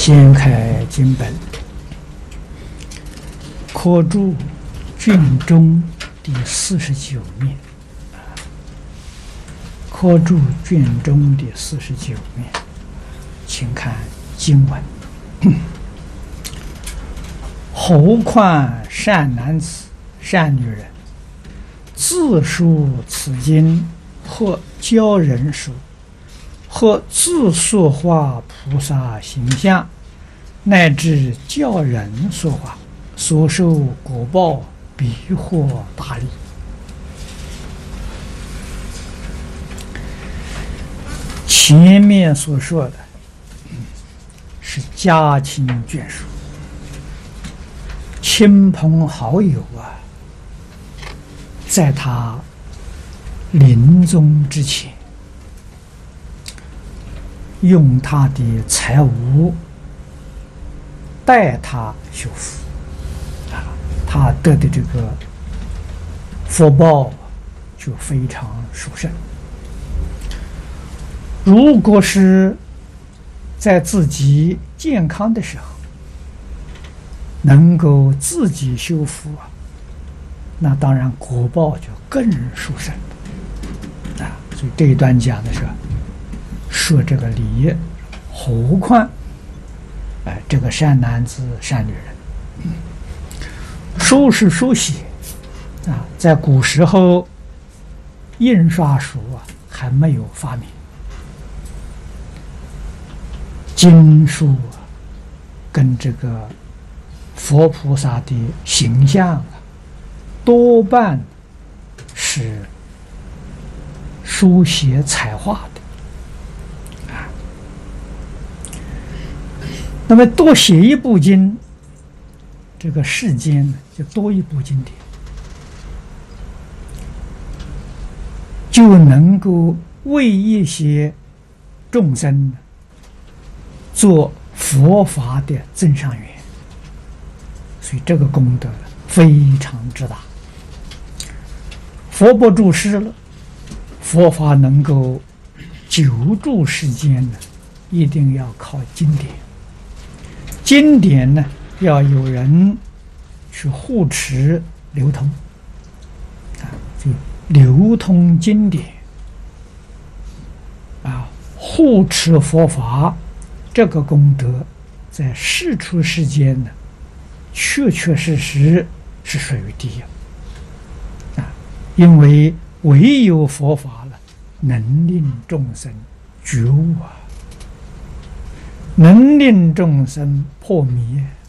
掀开经本，科注卷中第49面。科注卷中第49面，请看经文。侯况善男子、善女人，自述此经，或教人说，或自塑画菩萨形象，乃至教人说话，所受果报必获大利。前面所说的是家亲眷属、亲朋好友啊，在他临终之前，用他的财物带他修福啊，他得的这个福报就非常殊胜。如果是在自己健康的时候，能够自己修福啊，那当然果报就更殊胜啊。所以这一段讲的是说这个理，何况这个善男子、善女人，书是书写啊，在古时候印刷术啊还没有发明。经书啊，跟这个佛菩萨的形象啊，多半是书写彩画的啊。那么多写一部经，这个世间呢就多一部经典，就能够为一些众生做佛法的增上缘，所以这个功德非常之大。佛不住世了，佛法能够久住世间呢，一定要靠经典。经典呢，要有人去护持流通啊，就流通经典啊，护持佛法。这个功德在世出世间呢，确确实实是属于第一啊！因为唯有佛法了，能令众生觉悟啊，能令众生破迷。